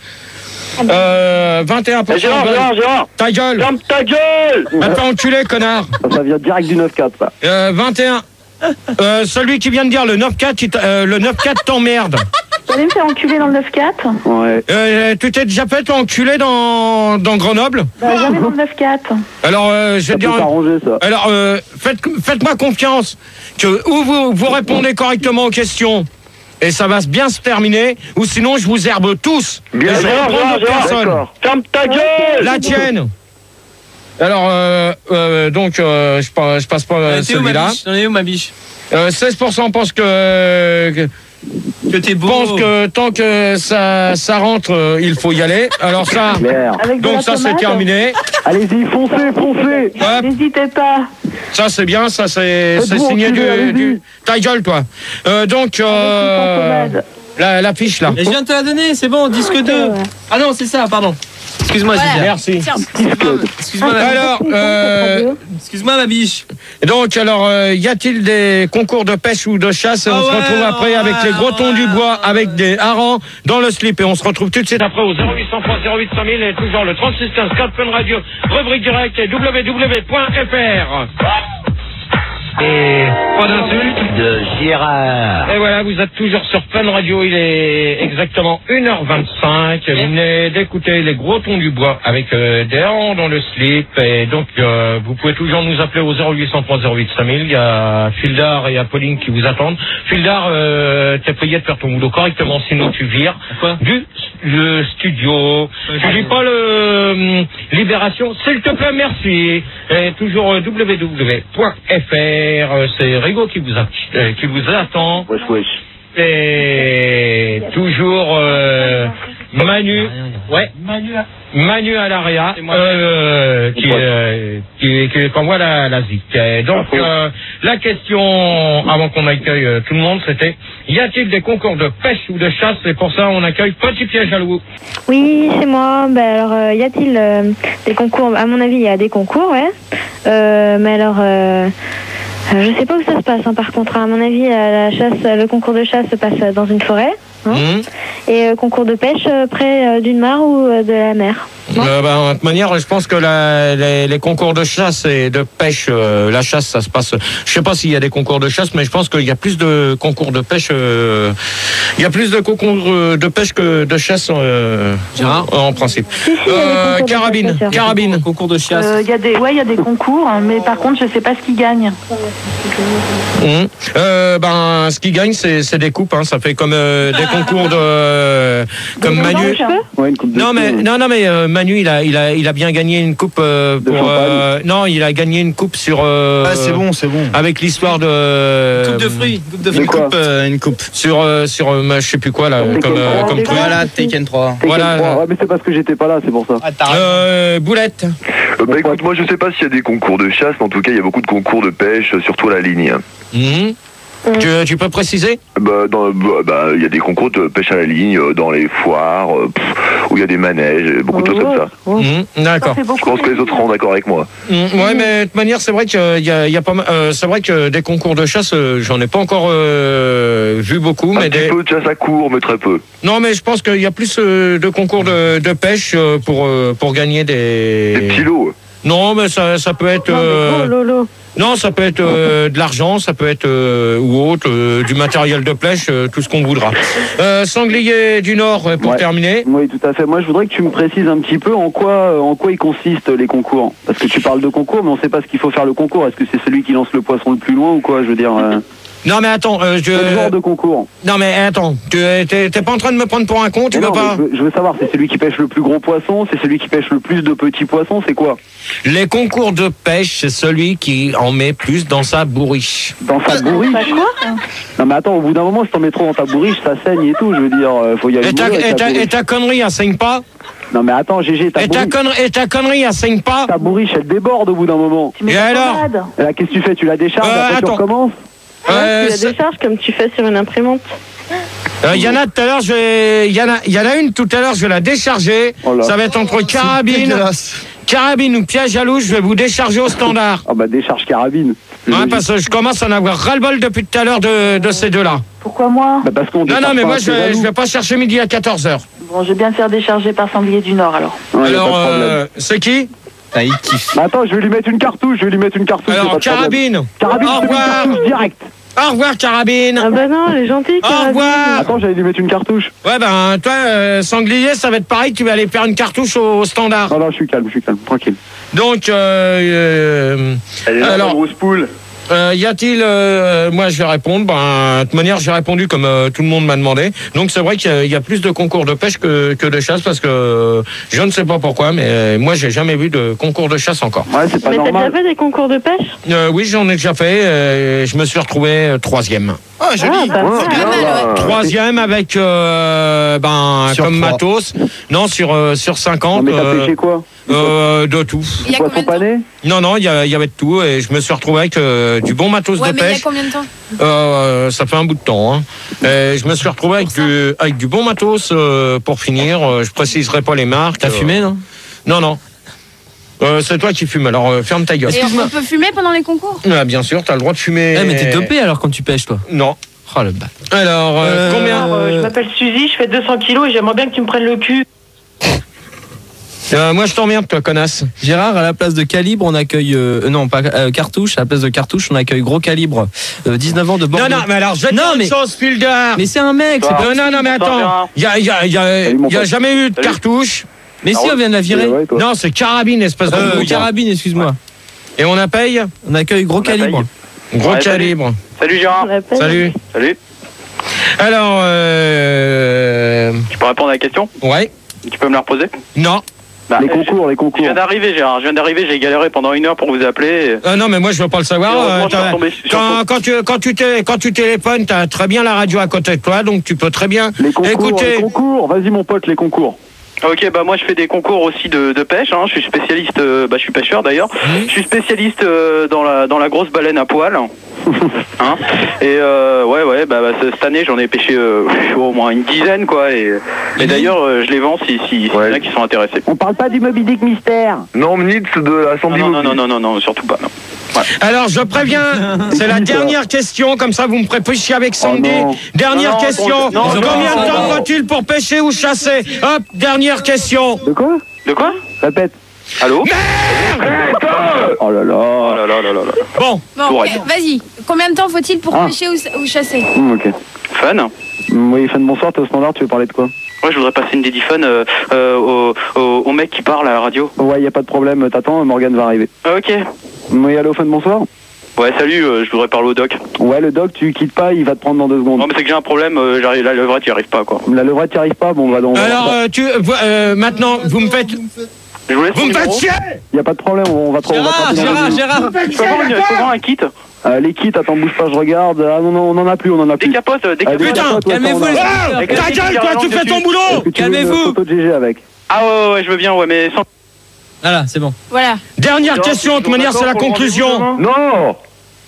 Euh, vingt et un pour cent. Gérard, veulent- Gérard, Gérard. Ta gueule! Ferme ta gueule. Va te faire enculer, connard! Ça, ça vient direct du neuf quatre, ça. Euh, vingt et un. Euh, celui qui vient de dire le neuf quatre, il t'- euh, le neuf quatre t'emmerde. Tu allais me faire enculer dans le neuf quatre? Ouais. Euh, tu t'es déjà fait enculer dans, dans Grenoble? Bah, jamais dans le neuf quatre. Alors, euh, je vais Ça te peut dire. s'arranger, ça. Alors, euh, faites, faites-moi confiance que ou vous, vous répondez correctement aux questions et ça va bien se terminer, ou sinon je vous herbe tous. Bien, et je vais Gérard, reprendre Gérard, d'autres Gérard, personnes. d'accord. Ferme ta gueule. La tienne. Alors, euh, euh, donc, euh, je, pa- je passe pas euh, T'es où ma celui-là. biche? T'en es où ma biche? Euh, seize pour cent pensent que, que, Que t'es beau. Je pense que tant que ça, ça rentre, euh, il faut y aller. Alors ça, Avec de la donc ça c'est pommade. terminé. Allez-y, foncez, foncez. Hop, N'hésitez pas. ça c'est bien, ça c'est c'est Faites-vous signé enculer, du, allez-y. du... Ta gueule toi. Euh, donc, euh, Pommade. la, la fiche là. Mais je viens de te la donner, c'est bon, disque deux. ouais. Ah non, c'est ça, pardon. Excuse-moi, Voilà. Gilles. Merci. Tiens. Excuse-moi, excuse-moi, ma- Alors, euh, excuse-moi, ma biche. donc, alors, euh, y a-t-il des concours de pêche ou de chasse? Ah On se ouais, retrouve après ouais, avec les gros tons ouais, du bois, ouais. avec des harengs dans le slip. Et on se retrouve tout de suite après au zéro huit cent trois zéro huit cent mille et toujours le trente-six quinze quatre Fun Radio, rubrique directe et w w w point f r. Et pas d'insulte. De Gérard. Et voilà, vous êtes toujours sur Fun Radio, il est exactement une heure vingt-cinq. Vous venez d'écouter les gros tons du bois avec euh, des harengs dans le slip. Et donc, euh, vous pouvez toujours nous appeler au zéro huit cent trois zéro huit cent mille. Il y a Fildar et Apolline qui vous attendent. Fildar, euh, t'es prié de faire ton boulot correctement, sinon tu vires Quoi du le studio. Tu dis pas le euh, Libération, s'il te plaît, merci. Et toujours euh, w w w point f r. Euh, C'est Rigo qui vous, a, euh, qui vous attend. Wesh, wesh. Et toujours euh, Manu, ouais, Manu à l'Aria, euh, qui, euh, qui, qui, qui envoie la, la zik. Et donc, euh, la question, avant qu'on accueille euh, tout le monde, c'était, y a-t-il des concours de pêche ou de chasse? Et pour ça, on accueille Petit Piège à loup. Oui, c'est moi. Ben alors, euh, y a-t-il euh, des concours? À mon avis, il y a des concours, ouais. Euh, mais alors, euh, euh, je sais pas où ça se passe. Hein, par contre, à mon avis, euh, la chasse, le concours de chasse se passe euh, dans une forêt. Hein, Mmh. et euh, concours de pêche euh, près euh, d'une mare ou euh, de la mer. Euh, ben, de toute manière, je pense que la, les, les concours de chasse et de pêche, euh, la chasse, ça se passe. Je sais pas s'il y a des concours de chasse, mais je pense qu'il y a plus de concours de pêche. Euh, il y a plus de concours euh, de pêche que de chasse euh, en principe. Si, si, il y a des Euh, concours de carabine, chasse, bien sûr. carabine. Concours de chasse. Euh, Il y a des, ouais, il y a des concours, hein, mais par contre, je sais pas ce qui gagne. Mmh. Euh, ben, ce qui gagne, c'est c'est des coupes. Hein, ça fait comme euh, des concours de, euh, comme Manu. Ouais, une coupe de Non mais cheveux. non non mais euh, Manu il a il a il a bien gagné une coupe euh, De pour euh, non il a gagné une coupe sur euh, Ah, c'est bon, c'est bon. avec l'histoire de Coupe de fruits. Coupe de De fruits. quoi Coupe, euh, une coupe. sur euh, sur euh, je sais plus quoi là Tekken comme euh, trois, comme Tekken truc. trois. Voilà, Taken trois. Tekken voilà. trois. Ouais, mais c'est parce que j'étais pas là, c'est pour ça. Euh, Boulette. Euh, bah écoute, moi je sais pas s'il y a des concours de chasse, mais en tout cas il y a beaucoup de concours de pêche, euh, surtout à la ligne. Mhm. Tu, tu peux préciser? Bah, dans, bah, bah, il y a des concours de pêche à la ligne euh, dans les foires, euh, pff, où il y a des manèges, et beaucoup de choses comme ça. Mhm. D'accord. Je pense que les autres seront d'accord avec moi. Mhm. Ouais mais de toute manière c'est vrai qu'il y a il y a pas mal- euh, c'est vrai que des concours de chasse euh, j'en ai pas encore euh, vu beaucoup Un mais petit des... peu de chasse à court, mais très peu. non mais je pense qu'il y a plus euh, de concours de, de pêche euh, pour euh, pour gagner des Des petits lots. non mais ça ça peut être euh, Oh lolo. non, ça peut être euh, de l'argent, ça peut être euh, ou autre, euh, du matériel de pêche, euh, tout ce qu'on voudra. Euh, Sanglier du Nord, euh, pour Ouais. terminer. Oui, tout à fait. Moi, je voudrais que tu me précises un petit peu en quoi, en quoi ils consistent les concours. Parce que tu parles de concours, mais on ne sait pas ce qu'il faut faire le concours. Est-ce que c'est celui qui lance le poisson le plus loin ou quoi? Je veux dire, euh, Non mais attends, euh, je... quel genre de concours? non mais attends, tu t'es t'es pas en train de me prendre pour un con, tu Mais veux non, pas mais je, veux, je veux savoir, c'est celui qui pêche le plus gros poisson, c'est celui qui pêche le plus de petits poissons, c'est quoi? Les concours de pêche, c'est celui qui en met plus dans sa bourriche. Dans sa bourriche? Non mais attends, au bout d'un moment, si t'en mets trop dans ta bourriche, ça saigne et tout. Je veux dire, euh, faut y aller. Et ta, mollo avec et, ta ta, bourriche. et ta connerie, elle saigne pas? Non mais attends, G G, ta Et ta, bourriche, connerie, et ta connerie, elle saigne pas? ta bourriche, elle déborde au bout d'un moment. Et alors? Et là, qu'est-ce que tu fais? Tu la décharges, Euh, après tu attends. recommences? Euh, tu la c'est- décharges comme tu fais sur une imprimante. Euh, Il y en a tout à l'heure, je vais, il y en a, il y en a une tout à l'heure, je vais la décharger. Oh là. Ça va être entre carabine, Dégueulasse. carabine ou piège à loup, je vais vous décharger au standard. Ah bah décharge carabine. Ouais, parce que je commence à en avoir ras-le-bol depuis tout à l'heure de, de ces deux-là. Pourquoi moi? Bah parce qu'on Non, décharge non, mais pas moi un je vais, chevalou. je vais pas chercher midi à quatorze heures. Bon, je vais bien me faire décharger par Sanglier du Nord alors. Ouais, y a Alors, pas de problème. euh, c'est qui? Ah, il kiffe. Bah attends, je vais lui mettre une cartouche, je vais lui mettre une cartouche. y a Alors, pas de problème. carabine. Carabine, Au je te mets une revoir. cartouche direct. Au revoir, carabine. Ah bah non, elle est gentille. Au Carabine. revoir. Attends, j'allais lui mettre une cartouche. Ouais, ben, toi, euh, sanglier, ça va être pareil, tu vas aller faire une cartouche au, au standard. Non, non, je suis calme, je suis calme, tranquille. Donc, euh, euh, Elle est là, Alors- la grosse poule. Euh, y a-t-il, euh, moi je vais répondre, ben, de toute manière j'ai répondu comme euh, tout le monde m'a demandé. Donc c'est vrai qu'il y a- il y a plus de concours de pêche que, que de chasse parce que euh, je ne sais pas pourquoi, mais euh, moi j'ai jamais vu de concours de chasse encore. Ouais, c'est pas Mais t'as déjà normal. fait des concours de pêche? Euh, oui, j'en ai déjà fait, euh, je me suis retrouvé euh, troisième. Ah, joli. Ah, bah, Ouais, c'est bien, pas mal, là. Troisième avec, euh, ben, Sur comme trois. matos. Non, sur, euh, sur Non, cinquante. mais t'as euh, pêché quoi euh, de tout. Il y a Poisson combien de temps pané? Non, non, il y, a- il y avait de tout et je me suis retrouvé avec euh, du bon matos Ouais, de mais il y a pêche. combien de temps Euh, ça fait un bout de temps. Hein. Et je me suis retrouvé avec du, avec du bon matos euh, pour finir. Euh, je préciserai pas les marques. T'as euh, fumé, non? Non, non. Euh, c'est toi qui fumes, alors euh, ferme ta gueule. Et on peut fumer pendant les concours? Ah, bien sûr, t'as le droit de fumer. Eh, mais t'es dopé alors quand tu pêches, toi. Non. Oh le bas. Alors, euh, Euh, combien Alors, euh, je m'appelle Suzy, je fais deux cents kilos et j'aimerais bien que tu me prennes le cul. euh, Moi, je t'emmerde, toi, connasse. Gérard, à la place de calibre, on accueille. euh, non, pas euh, cartouche. À la place de cartouche, on accueille gros calibre. Euh, dix-neuf ans de Bordeaux. Non, non, mais alors, je Non, une mais- chose, Filder. Mais c'est un mec, c'est pas. Non, non, non, mais attends. Il y a, il y a, il y a, Salut, mon il y a pote. jamais eu de Salut. cartouche. Mais si, on vient de la virer. Ouais, toi. Non, c'est carabine, espèce de. Euh, bouc. carabine, excuse-moi. Et on a paye On accueille gros On a calibre. paye. Gros Ouais, salut. calibre. Salut Gérard. On l'appelle. Salut. Salut. Alors, euh... Tu peux répondre à la question? ouais. Tu peux me la reposer? Non. Bah, Les je- concours, les Je concours. viens d'arriver, Gérard. Je viens d'arriver, j'ai galéré pendant une heure pour vous appeler. Euh, non, mais moi, je veux pas le savoir. Heureusement, Euh, je suis t'as- retombé sur- quand, quand, tu, quand, tu t'es- quand tu téléphones, t'as très bien la radio à côté de toi, donc tu peux très bien Les concours, écouter. les concours. Vas-y, mon pote, les concours. Ok, bah moi je fais des concours aussi de, de pêche. Hein. Je suis spécialiste, euh, bah je suis pêcheur d'ailleurs. Je suis spécialiste euh, dans la dans la grosse baleine à poil. Hein. Et euh, ouais ouais, bah, bah, c- cette année j'en ai pêché euh, au moins une dizaine quoi. Et, et d'ailleurs euh, je les vends si si, si Ouais. y en a qui sont intéressés. On parle pas du Moby Dick mystère. Non, Nitz de la Sandy Non non, non Mobile. non non non non surtout pas non. Ouais. Alors, je préviens, c'est la dernière question, comme ça vous me ferez pêcher avec Sandy. Oh non. Dernière Non, non, question, non, non, combien non, de temps non. faut-il pour pêcher ou chasser? Hop, dernière question. De quoi? De quoi? Répète. Allô? Oh là là. Oh là là là là là. Bon, Bon, Tout ok, right. vas-y. Combien de temps faut-il pour Ah. pêcher ou, ou chasser? Hum, ok. Fun. Hum, Oui, fan, bonsoir, t'es au standard, tu veux parler de quoi? Ouais, je voudrais passer une dédie fun euh, euh, au, au, au mec qui parle à la radio. Ouais, y a pas de problème, t'attends, Morgane va arriver. Ok. Oui, allô, fan, bonsoir. Ouais, salut, euh, je voudrais parler au doc. Ouais, le doc, tu quittes pas, il va te prendre dans deux secondes. Non mais c'est que j'ai un problème, euh, j'arrive, la levrette, tu arrives pas quoi. La levrette, t'y arrive pas, bon, on va donc. alors, euh, tu, euh, maintenant, vous me faites, Je vous laisse vous mon me faites numéro. chier. Y a pas de problème, on va te on va te Gérard, rappeler dans Gérard, deux secondes. Gérard. Je peux avoir une- je peux avoir un kit? Euh, les kits, attends, bouge pas, je regarde. Ah non, non, on en a plus, on en a Des plus. capotes, euh, des Ah, capotes. Putain, capotes, ouais, calmez-vous, ça, on a. les Oh, Avec ta la gueule, petite toi, tu garde fais ton dessus. boulot. Est-ce que tu veux Calmez-vous. une photo de G G avec. Ah ouais, ouais, ouais, je veux bien, ouais, mais sans... Voilà, c'est bon. Voilà. Dernière Alors, question, de toute toujours manière, c'est la d'accord pour le conclusion. rendez-vous demain Non.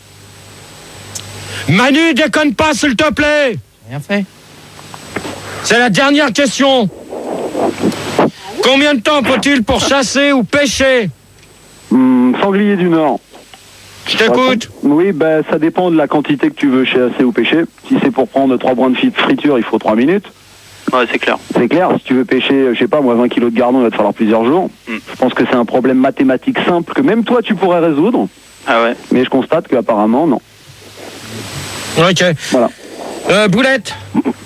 Manu, déconne pas, s'il te plaît. Rien fait. C'est la dernière question. Combien de temps faut-il pour chasser ou pêcher? Hum, sanglier du Nord. Je t'écoute. Oui, ben ça dépend de la quantité que tu veux chasser ou pêcher. Si c'est pour prendre trois brins de fi- friture, il faut trois minutes. Ouais, c'est clair. C'est clair, si tu veux pêcher, je sais pas, moi vingt kilos de gardon, il va te falloir plusieurs jours. Mm. Je pense que c'est un problème mathématique simple que même toi tu pourrais résoudre, Ah ouais. mais je constate qu'apparemment non. Ok. Voilà. Euh, boulette.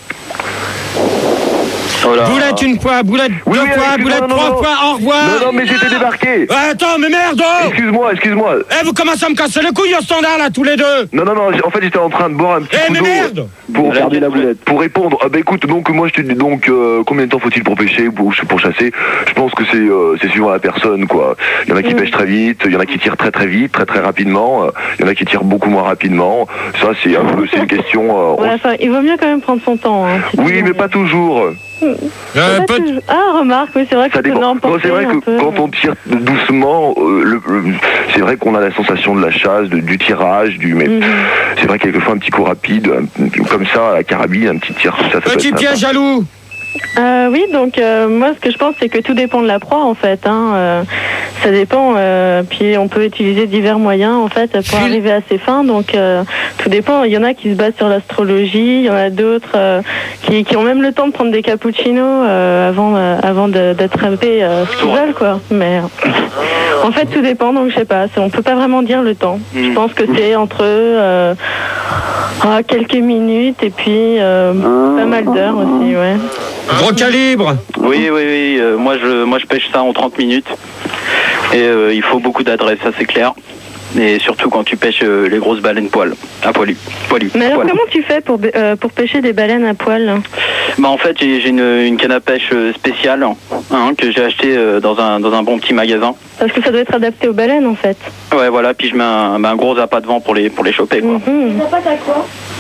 Oh là. Boulette une fois, boulette Oui, deux oui, fois, excuse-moi, boulette non, trois non. fois, au revoir. Non, non, mais j'étais débarqué. Ah, attends, mais merde oh. Excuse-moi, excuse-moi. Eh, vous commencez à me casser les couilles au standard, là, tous les deux. Non, non, non, en fait, j'étais en train de boire un petit Eh, coup mais d'eau. merde. Pour, J'ai perdu la boulette. pour répondre, ah bah écoute, donc moi je te dis donc euh, combien de temps faut-il pour pêcher, pour, pour chasser? Je pense que c'est euh, c'est suivant la personne quoi. Il y en a qui pêchent très vite, il y en a qui tirent très très vite, très très rapidement, euh, il y en a qui tirent beaucoup moins rapidement. Ça c'est un peu c'est une question. euh, on Ouais, enfin, il vaut mieux quand même prendre son temps. Hein, si tu Oui, veux. mais pas toujours. Euh, Pas peut- toujours. Ah, remarque, oui, c'est vrai que Ça tu peux dépend. Non, l'emporter c'est vrai un que peu. quand on tire doucement, euh, le- le- c'est vrai qu'on a la sensation de la chasse, de- du tirage, du. Mais Mhm. c'est vrai que quelquefois un petit coup rapide, un- comme ça, à la carabine, un petit tir, ça, ça peut Petit être sympa. piège à loup. Euh, oui, donc euh, moi ce que je pense c'est que tout dépend de la proie en fait. Hein, euh, ça dépend. Euh, puis on peut utiliser divers moyens en fait pour Fil- arriver à ses fins. Donc euh, tout dépend. Il y en a qui se basent sur l'astrologie. Il y en a d'autres euh, qui, qui ont même le temps de prendre des cappuccinos euh, avant euh, avant de- d'attraper euh, ce qu'ils veulent quoi. Mais euh, en fait tout dépend. Donc je sais pas. c'est- On peut pas vraiment dire le temps. Je pense que c'est entre euh, ah, quelques minutes et puis euh, pas mal d'heures aussi. Ouais. Gros calibre. Oui, oui, oui. euh, moi, je, moi, je pêche ça en trente minutes. Et euh, il faut beaucoup d'adresse, ça c'est clair. Et surtout quand tu pêches euh, les grosses baleines poil, à poilu. Poilu. Mais alors poil. comment tu fais pour, ba- euh, pour pêcher des baleines à poil? Bah en fait j'ai j'ai une, une canne à pêche euh, spéciale hein, que j'ai acheté euh, dans un dans un bon petit magasin. Parce que ça doit être adapté aux baleines en fait. Ouais voilà, puis je mets un, bah, un gros appât de vent pour les pour les choper quoi. Mhm. T'as pas ta quoi?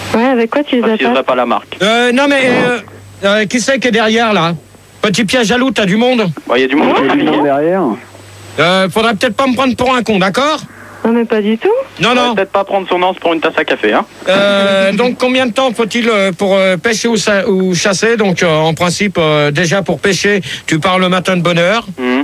Ouais, avec quoi tu les Je préciserai attaques pas la marque. Euh, non mais, euh, euh, qui c'est qui est derrière là? Petit piège à loup, t'as du monde? Il y a du monde. Il y a du monde derrière. Euh, faudrait peut-être pas me prendre pour un con, d'accord? Non, mais pas du tout. Non, non. Peut-être pas prendre son anse pour une tasse à café, hein. Euh, donc combien de temps faut-il euh, pour euh, pêcher ou, sa- ou chasser? Donc euh, en principe, euh, déjà pour pêcher, tu pars le matin de bonne heure. Mmh.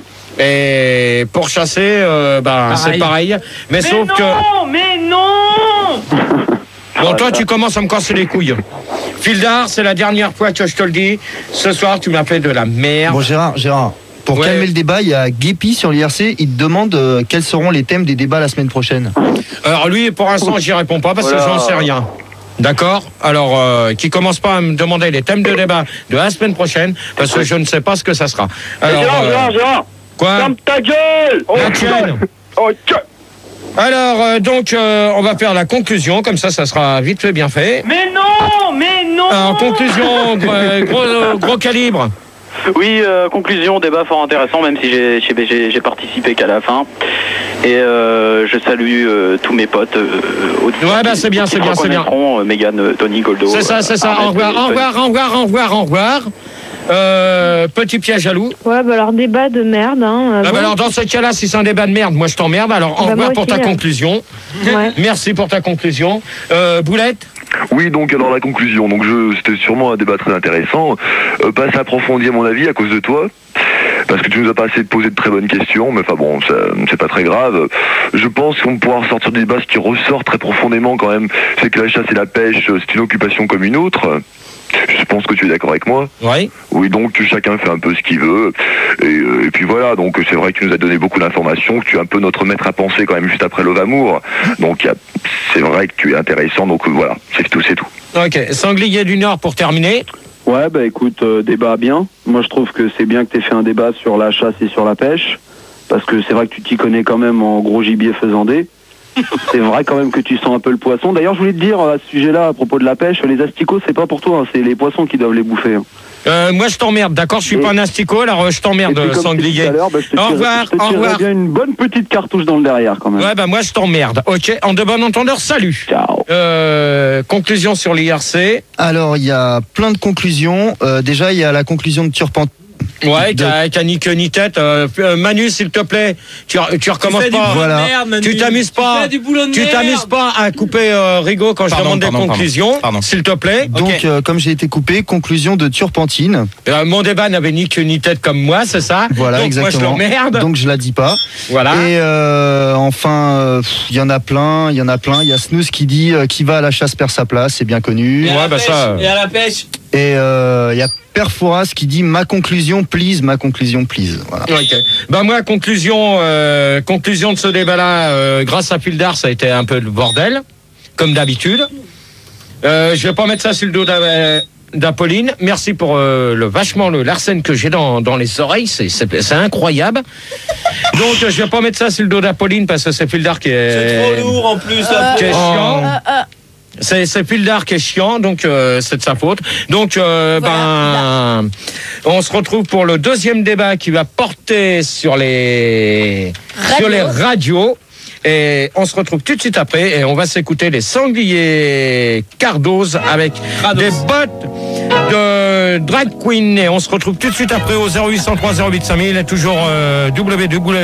Et pour chasser, euh, bah, Pareil. c'est pareil. Mais, Mais sauf non, que... mais non. Bon, toi, tu commences à me casser les couilles. Fildar, c'est la dernière fois que je te le dis. Ce soir, tu m'as fait de la merde. Bon, Gérard, Gérard. Pour Ouais. calmer le débat, il y a Guépi sur l'I R C. Il te demande euh, quels seront les thèmes des débats la semaine prochaine. Alors lui, pour l'instant, j'y réponds pas parce que Voilà. j'en sais rien. D'accord? Alors, euh, qui commence pas à me demander les thèmes de débat de la semaine prochaine parce que je ne sais pas ce que ça sera. Alors, Gérard, euh, Gérard, Gérard quoi? Ferme ta gueule La tienne. Oh, tiens. Alors, euh, donc, euh, on va faire la conclusion, comme ça, ça sera vite fait, bien fait. Mais non, mais non. Alors, conclusion, gros, gros, gros calibre. Oui, euh, conclusion, débat fort intéressant, même si j'ai j'ai- j'ai j'ai participé qu'à la fin. Et euh, je salue euh, tous mes potes. Euh, Ouais, bah c'est bien, c'est bien, c'est bien. Euh, Mégane, euh, Tony, Goldo. C'est ça, c'est ça. euh, Au revoir, Armel, au revoir, au revoir, au revoir, au revoir. Euh, petit piège à loup. Ouais, bah alors débat de merde. Hein. euh, Ah bah bon. alors dans ce cas-là, si c'est un débat de merde, moi je t'emmerde. Alors au Bah, revoir moi pour aussi, ta hein. conclusion. Ouais. Merci pour ta conclusion. Euh, Boulette. Oui, donc alors la conclusion, donc je, c'était sûrement un débat très intéressant, euh, pas assez approfondi à mon avis à cause de toi, parce que tu nous as pas assez posé de très bonnes questions, mais enfin bon, ça, c'est pas très grave. Je pense qu'on pourra ressortir du débat, ce qui ressort très profondément quand même, c'est que la chasse et la pêche, c'est une occupation comme une autre. Je pense que tu es d'accord avec moi. Oui. Oui, donc chacun fait un peu ce qu'il veut. Et, euh, et puis voilà, donc c'est vrai que tu nous as donné beaucoup d'informations, que tu es un peu notre maître à penser quand même juste après Love Amour. Donc il y a- c'est vrai que tu es intéressant, donc euh, voilà, c'est tout, c'est tout. Ok. Sanglier du Nord pour terminer. Ouais, bah écoute, euh, débat bien. Moi, je trouve que c'est bien que tu aies fait un débat sur la chasse et sur la pêche. Parce que c'est vrai que tu t'y connais quand même en gros gibier faisandé. C'est vrai quand même que tu sens un peu le poisson. D'ailleurs, je voulais te dire à ce sujet-là, à propos de la pêche, les asticots, c'est pas pour toi, hein, c'est les poissons qui doivent les bouffer. hein. Euh, moi je t'emmerde, d'accord? Je suis Et- pas un asticot, alors euh, je Et t'emmerde, puis, comme je t'ai dit Sanglier. tout à l'heure, bah, je te Au tirerai- revoir, je te au tirerai revoir. bien une bonne petite cartouche dans le derrière quand même. Ouais, bah moi je t'emmerde. Ok, en de bon entendeur, salut. Ciao. Euh, conclusion sur l'I R C. Alors, il y a plein de conclusions. Euh, déjà, il y a la conclusion de Turpentine. Ouais, De- t'as qu'à ni queue ni tête. Euh, euh, Manu, s'il te plaît, tu, tu recommences fais du pas. boulot de Voilà. merde, Manu. Tu t'amuses Tu pas. fais du boulot de Tu merde. t'amuses pas à couper euh, Rigaud quand je Pardon, demande des pardon, pardon. conclusions, Pardon. s'il te plaît. Donc, Ok. euh, comme j'ai été coupé, conclusion de Turpentine. Euh, mon débat n'avait ni queue ni tête comme moi, c'est ça? Voilà, Donc exactement. moi je l'emmerde. Donc, je la dis pas. Voilà. Et euh, enfin, euh, pff, il y en a plein, il y en a plein. Il y a Snooze qui dit euh, qui va à la chasse perd sa place, c'est bien connu. Et à Ouais, la bah pêche, ça, euh. Et à la pêche. Et euh, il y a Perforas qui dit ma conclusion, please, ma conclusion, please. Voilà. Ok. Ben moi, conclusion, euh, conclusion de ce débat-là, euh, grâce à Fildar, ça a été un peu le bordel, comme d'habitude. Euh, je vais pas mettre ça sur le dos d'A- d'Apolline. Merci pour euh, le vachement le l'arsène que j'ai dans, dans les oreilles, c'est c'est c'est incroyable. Donc euh, je vais pas mettre ça sur le dos d'Apolline parce que c'est Fildar qui est C'est trop lourd en plus. la qui est pêche. chiant. Euh, euh, C'est c'est Fildar qui est chiant, donc euh, c'est de sa faute. Donc euh, Voilà, ben, on se retrouve pour le deuxième débat qui va porter sur les Radio. sur les radios. Et on se retrouve tout de suite après et on va s'écouter les Sangliers Cardoz avec Cardoz. des bottes de drag queen. Et on se retrouve tout de suite après au zéro huit cent trois zéro huit cinq mille, toujours euh, W W